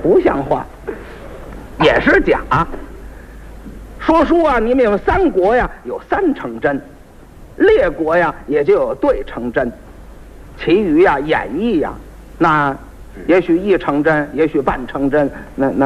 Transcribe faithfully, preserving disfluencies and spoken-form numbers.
不像话，也是假。说书啊，你们有三国呀，有三成真；列国呀，也就有对成真；其余呀，演绎呀，那也许一成真，也许半成真，那那。